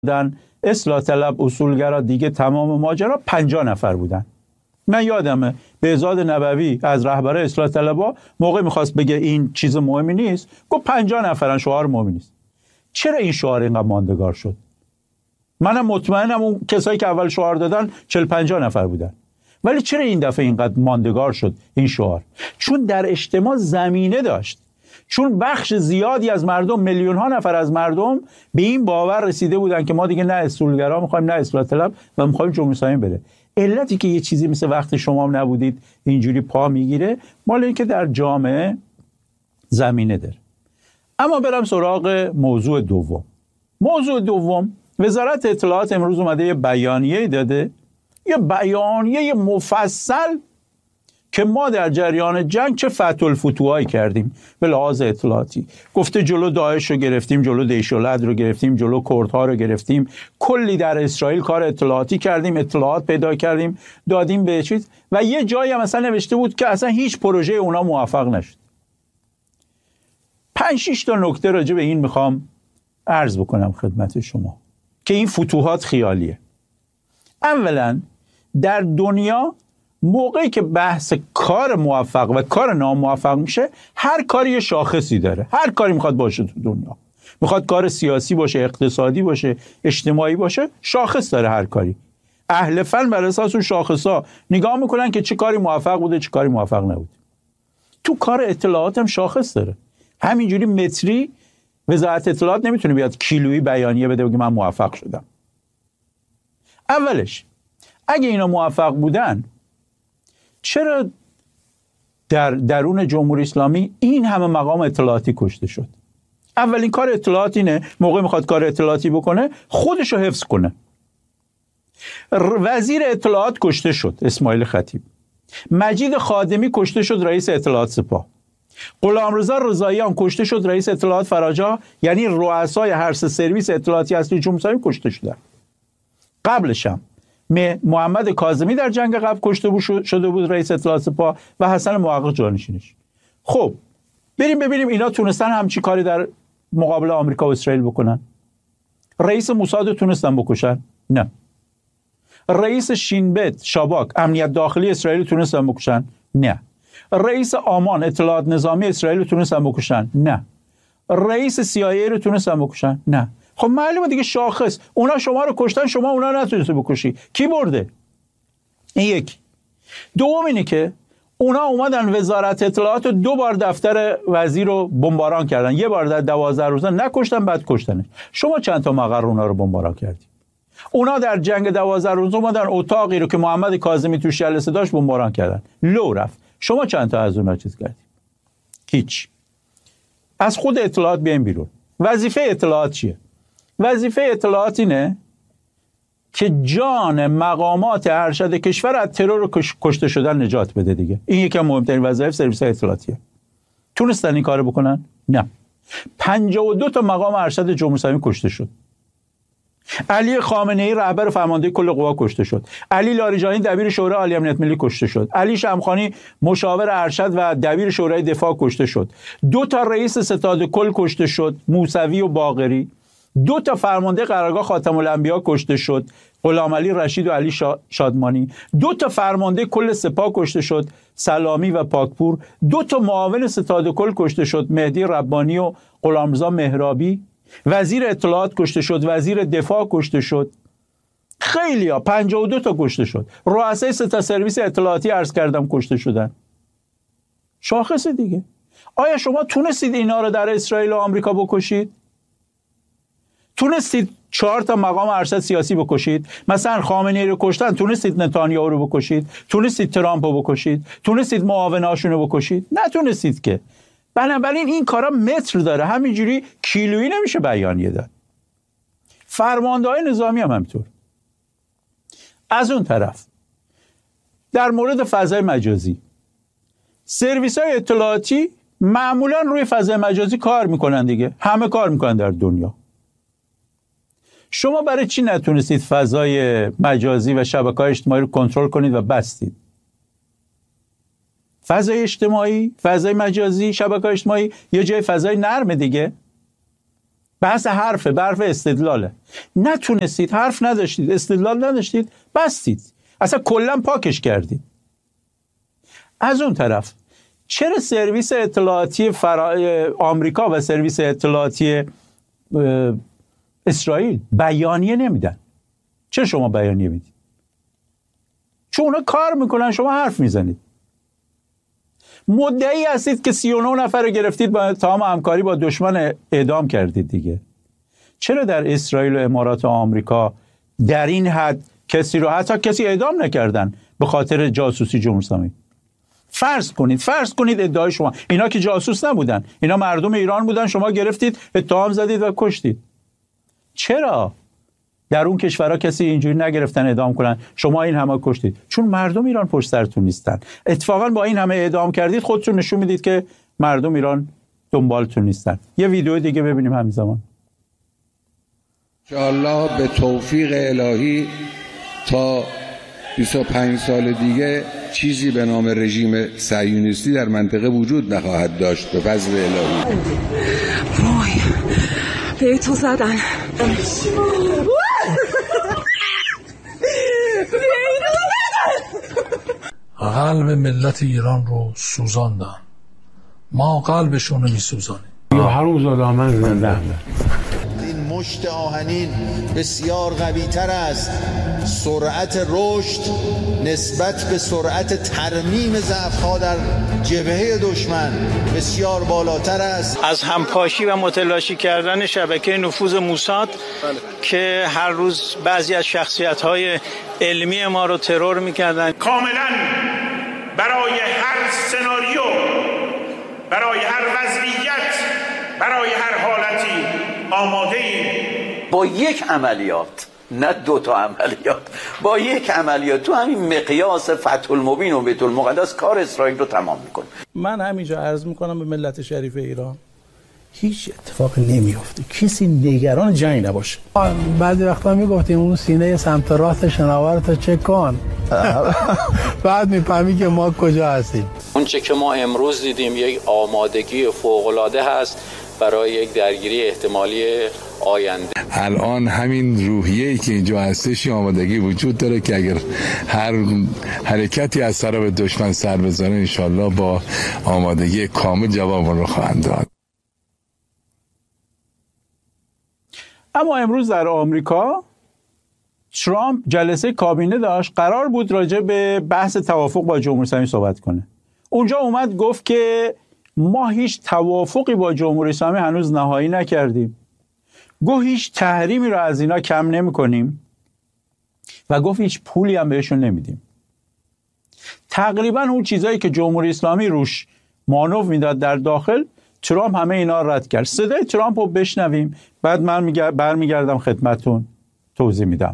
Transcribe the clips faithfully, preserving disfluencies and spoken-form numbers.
بودن، اصلاح طلب، اصولگرا، دیگه تمام ماجرا پنجاه نفر بودن. من یادمه بهزاد نبوی از رهبرای اصلاح طلبها موقع میخواست بگه این چیز مهمی نیست، گفت پنجاه نفرن، شعار مهمی نیست. چرا این شعار اینقدر ماندگار شد؟ منم مطمئنم اون کسایی که اول شعار دادن چهل پنجاه نفر بودن، ولی چرا این دفعه اینقدر ماندگار شد این شعار؟ چون در اجتماع زمینه داشت، چون بخش زیادی از مردم، میلیون ها نفر از مردم به این باور رسیده بودن که ما دیگه نه اصولگرا میخوایم نه اصلاح طلب و میخوایم جمهوری اسلامی بره. علتی که یه چیزی مثل وقت شما نبودید اینجوری پا میگیره مال اینکه در جامعه زمینه داره. اما برم سراغ موضوع دوم. موضوع دوم، وزارت اطلاعات امروز اومده یه بیانیه داده، یه بیانیه مفصل که ما در جریان جنگ چه فتح الفتوحایی کردیم به لحاظ اطلاعاتی. گفته جلو داعش رو گرفتیم، جلو دیشولد رو گرفتیم، جلو کردها رو گرفتیم، کلی در اسرائیل کار اطلاعاتی کردیم، اطلاعات پیدا کردیم، دادیم به چیز. و یه جایی هم اصلا نوشته بود که اصلا هیچ پروژه اونا موفق نشد. پنج شش تا نکته راجع به این میخوام عرض بکنم خدمت شما که این فتوحات خیالیه. اولا در دنیا موقعی که بحث کار موفق و کار ناموفق میشه، هر کاری یه شاخصی داره. هر کاری میخواد باشه تو دنیا، میخواد کار سیاسی باشه، اقتصادی باشه، اجتماعی باشه، شاخص داره هر کاری. اهل فن بر اساس اون شاخصا نگاه میکنن که چه کاری موفق بوده چه کاری موفق نبوده. تو کار اطلاعات هم شاخص داره. همینجوری متری وزارت اطلاعات نمیتونه بیاد کیلویی بیانیه بده بگه من موفق شدم. اولش اگه اینا موفق بودن، چرا در درون جمهوری اسلامی این همه مقام اطلاعاتی کشته شد؟ اولین کار اطلاعات اینه، موقع میخواد کار اطلاعاتی بکنه خودشو حفظ کنه. وزیر اطلاعات کشته شد، اسماعیل خطیب. مجید خادمی کشته شد، رئیس اطلاعات سپاه. غلامرضا رضاییان کشته شد، رئیس اطلاعات فراجا. یعنی رؤسای هر سه سرویس اطلاعاتی اصلی جمهوری اسلامی کشته شدن. قبلش هم محمد کاظمی در جنگ قبل کشته شده بود، رئیس اطلاعات سپاه، و حسن محقق جانشینش. خب بریم ببینیم اینا تونستن همچی کاری در مقابل آمریکا و اسرائیل بکنن؟ رئیس موساد تونستن بکشن؟ نه. رئیس شینبت شاباک امنیت داخلی اسرائیل تونستن بکشن؟ نه. رئیس آمان اطلاعات نظامی اسرائیل تونستن بکشن؟ نه. رئیس سی آی ای رو تونستن بکشن؟ نه. خب معلومه دیگه شاخص. اونا شما رو کشتن، شما اونا نتونستی بکشی. کی برده؟ این یک. دوم اینه که اونا اومدن وزارت اطلاعات رو دو بار دفتر وزیر رو بمباران کردن. یه بار در دوازده روزه نکشتن، بعد کشتنش. شما چند تا مقر اونا رو بمباران کردی؟ اونا در جنگ دوازده روزه اومدن اتاقی رو که محمد کاظمی توش جلسه داشت بمباران کردن. لو رفت. شما چند تا از اونا چیز کردی؟ هیچ. از خود اطلاعات بیاین بیرون. وظیفه اطلاعات چیه؟ وظیفه اطلاعات اینه که جان مقامات ارشد کشور از ترور و کشته شدن نجات بده دیگه. این یکی از مهمترین وظایف سرویس اطلاعاتیه. تونستن این کارو بکنن؟ نه. پنجاه و دو تا مقام ارشد جمهوری اسلامی کشته شد. علی خامنه ای رهبر فرمانده کل قوا کشته شد. علی لاریجانی دبیر شورای عالی امنیت ملی کشته شد. علی شمخانی مشاور ارشد و دبیر شورای دفاع کشته شد. دو تا رئیس ستاد کل کشته شد، موسوی و باقری. دو تا فرمانده قرارگاه خاتم الانبیا کشته شد، غلام علی رشید و علی شادمانی. دو تا فرمانده کل سپاه کشته شد، سلامی و پاکپور. دو تا معاون ستاد کل کشته شد، مهدی ربانی و غلامرضا مهرابی. وزیر اطلاعات کشته شد، وزیر دفاع کشته شد. خیلی ها، پنجاه و دو تا کشته شد. رؤسای سه تا سرویس اطلاعاتی عرض کردم کشته شدن. شاخص دیگه. آیا شما تونستید اینا رو در اسرائیل و آمریکا بکشید؟ تونستید چهار تا مقام ارشد سیاسی بکشید؟ مثلا خامنه ای رو کشتن، تونستید نتانیاهو رو بکشید؟ تونستید ترامپ رو بکشید؟ تونستید معاوناشون رو بکشید؟ نتونستید که. بنابراین این کارا متر داره، همینجوری کیلویی نمیشه بیانیه داد. فرمانده‌های نظامی هم همینطور. از اون طرف در مورد فضای مجازی، سرویس‌های اطلاعاتی معمولا روی فضای مجازی کار میکنن دیگه. همه کار میکنن در دنیا. شما برای چی نتونستید فضای مجازی و شبکه‌های اجتماعی رو کنترل کنید و بستید؟ فضای اجتماعی، فضای مجازی، شبکه‌های اجتماعی یه جای فضای نرم دیگه. بحث حرفه، برف استدلاله. نتونستید، حرف نداشتید، استدلال نداشتید، بستید، اصلا کلا پاکش کردید. از اون طرف چرا سرویس اطلاعاتی فرا... آمریکا و سرویس اطلاعاتی اسرائیل بیانیه نمیدن؟ چرا شما بیانیه میدید؟ چون اونا کار میکنن، شما حرف میزنید. مدعی هستید که سی و نه نفر رو گرفتید، با تمام همکاری با دشمن اعدام کردید دیگه. چرا در اسرائیل و امارات و آمریکا در این حد کسی رو، حتی کسی اعدام نکردن به خاطر جاسوسی جمهوری اسلامی؟ فرض کنید فرض کنید ادعای شما، اینا که جاسوس نبودن، اینا مردم ایران بودن، شما گرفتید اتهام زدید و کشتید. چرا در اون کشورها کسی اینجوری نگرفتن اعدام کنن، شما این همه کشتید؟ چون مردم ایران پشت سرتون نیستن. اتفاقا با این همه اعدام کردید خودتون نشون میدید که مردم ایران دنبالتون نیستن. یه ویدیو دیگه ببینیم همین زمان. انشاءالله به توفیق الهی تا بیست و پنج سال دیگه چیزی به نام رژیم صهیونیستی در منطقه وجود نخواهد داشت به فضل الهی. وای به تو زدن. قلب ملت ایران رو سوزاندن، ما قلبشون رو میسوزانیم. یا حروم زاده من زنده. این مشت آهنین بسیار قوی تر است. سرعت رشد نسبت به سرعت ترمیم ضعف‌ها در جبهه دشمن بسیار بالاتر است. از همپاشی و متلاشی کردن شبکه نفوذ موساد که هر روز بعضی از شخصیت‌های علمی ما رو ترور می‌کردن. کاملاً برای هر سناریو، برای هر وضعیت، برای هر حالتی آماده ایم. با یک عملیات، نه دو تا عملیات، با یک عملیات تو همین مقیاس فتح المبین و بیت المقدس کار اسرائیل رو تمام میکنه. من همینجا عرض میکنم به ملت شریف ایران هیچ اتفاق نمیفته، کسی نگران جنگ نباشه. بعضی وقتا میگفتیم اون سینه سمت راست شناور تو چک کن، بعد میفهمی که ما کجا هستیم. اون چه که ما امروز دیدیم یک آمادگی فوق‌العاده هست برای یک درگیری احتمالی آینده. الان همین روحیه‌ای که اینجا هستش آمادگی وجود داره که اگر هر حرکتی از طرف دشمن سر بزنه انشالله با آمادگی کامل جواب رو خواهند داد. اما امروز در آمریکا ترامپ جلسه کابینه داشت، قرار بود راجع به بحث توافق با جمهوری اسلامی صحبت کنه. اونجا اومد گفت که ما هیچ توافقی با جمهوری اسلامی هنوز نهایی نکردیم، گفت هیچ تحریمی رو از اینا کم نمی کنیم و گفت هیچ پولی هم بهشون نمیدیم. تقریبا اون چیزایی که جمهوری اسلامی روش مانور میداد در داخل، ترامپ همه اینا رد کرد. صدای ترامپ رو بشنویم، بعد من برمیگردم خدمتون توضیح میدم.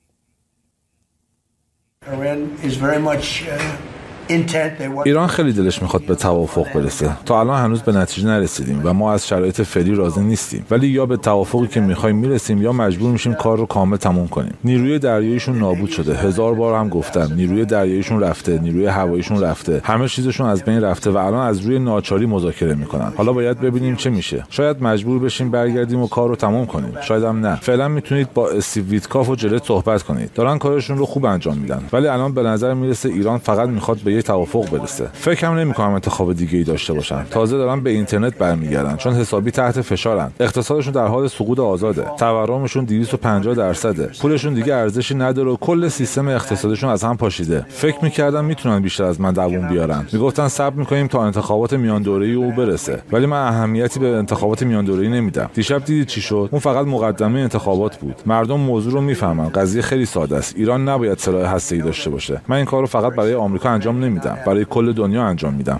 ایران خیلی دلش میخواد به توافق برسه. تا الان هنوز به نتیجه نرسیدیم و ما از شرایط فعلی راضی نیستیم، ولی یا به توافقی که میخوایم میرسیم یا مجبور میشیم کار رو کامل تموم کنیم. نیروی دریاییشون نابود شده، هزار بار هم گفتم، نیروی دریاییشون رفته، نیروی هواییشون رفته، همه چیزشون از بین رفته و الان از روی ناچاری مذاکره میکنن. حالا باید ببینیم چه میشه. شاید مجبور بشیم برگردیم و کار رو تموم کنیم، شاید هم نه. فعلا میتونید با استیو ویتکاف و جلت صحبت کنید، دارن کارشون رو خوب انجام میدن، ولی الان به نظر میرسه ایران فقط میخواد به یه توافق برسه. فکرم نمی‌کنم انتخاب دیگه‌ای داشته باشن. تازه دارن به اینترنت برمیگردن چون حسابی تحت فشارن. اقتصادشون در حال سقوط آزاده. تورمشون دویست و پنجاه درصده. پولشون دیگه ارزشی نداره و کل سیستم اقتصادیشون از هم پاشیده. فکر می‌کردم میتونن بیشتر از من دووم بیارن. میگفتن صبر می‌کنیم تا انتخابات میان دوره‌ای او برسه. ولی من اهمیتی به انتخابات میان دوره‌ای نمیدم. دیشب دیدید چی شد؟ اون فقط مقدمه انتخابات بود. مردم موضوع رو میفهمن. قضیه خیلی ساده است. ایران نباید سلاح هسته‌ای داشته باشه. من این کارو فقط برای آمریکا انجام نمیدم. برای کل دنیا انجام میدم.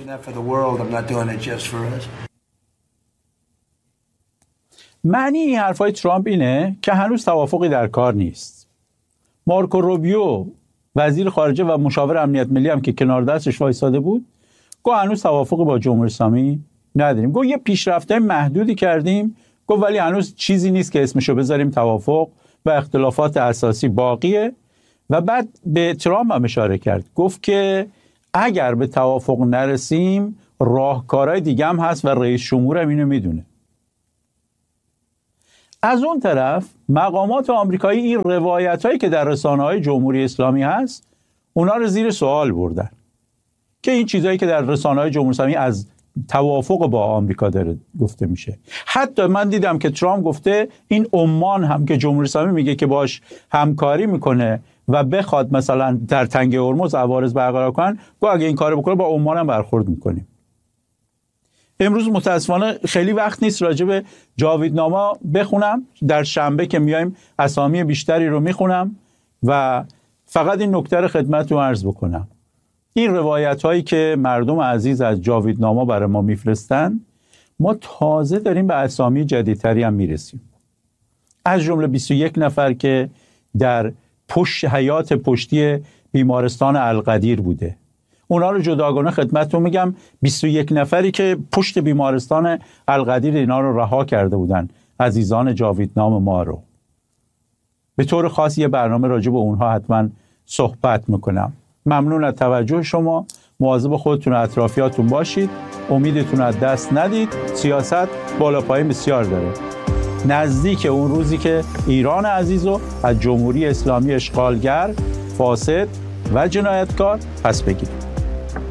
معنی این حرفای ترامپ اینه که هنوز توافقی در کار نیست. مارکو روبیو وزیر خارجه و مشاور امنیت ملی هم که کنار دستش وایساده بود، گفت هنوز توافقی با جمهوری اسلامی نداریم. گفت یه پیشرفته محدودی کردیم، گفت ولی هنوز چیزی نیست که اسمشو بذاریم توافق و اختلافات اساسی باقیه. و بعد به ترامپ هم اشاره کرد، گفت که اگر به توافق نرسیم راهکارهای دیگه هم هست و رئیس جمهور هم اینو میدونه. از اون طرف مقامات آمریکایی این روایت‌هایی که در رسانه‌های جمهوری اسلامی هست اونا رو زیر سوال بردن که این چیزایی که در رسانه‌های جمهوری اسلامی از توافق با آمریکا داره گفته میشه. حتی من دیدم که ترامپ گفته این عمان هم که جمهوری اسلامی میگه که باش همکاری میکنه و بخواد مثلا در تنگه هرمز عوارض برقرار کنن، گفت اگه این کارو بکنه با عمان هم برخورد میکنیم. امروز متاسفانه خیلی وقت نیست راجع به جاویدنامه بخونم، در شنبه که میایم اسامی بیشتری رو میخونم و فقط این نکته رو خدمتتون عرض بکنم. این روایت هایی که مردم عزیز از جاویدنامه برای ما میفرستن، ما تازه داریم به اسامی جدیدتری هم میرسیم. از جمله بیست و یک نفر که در پشت حیات پشتی بیمارستان القدیر بوده، اونا رو جداگانه خدمتتون میگم. بیست و یک نفری که پشت بیمارستان القدیر اینا رو رها کرده بودن، عزیزان جاویدنامه ما رو. به طور خاص یه برنامه راجع به اونها حتما صحبت میکنم. ممنون از توجه شما. مواظب خودتون و اطرافیاتون باشید. امیدتون از دست ندید. سیاست بالا پایین بسیار داره. نزدیک اون روزی که ایران عزیز رو از جمهوری اسلامی اشغالگر، فاسد و جنایتکار پس بگیرید.